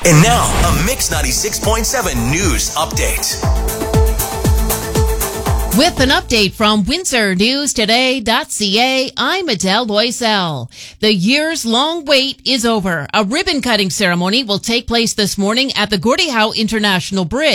And now, a Mix 96.7 news update. With an update from WindsorNewsToday.ca, I'm Adele Loisel. The years-long wait is over. A ribbon-cutting ceremony will take place this morning at the Gordie Howe International Bridge.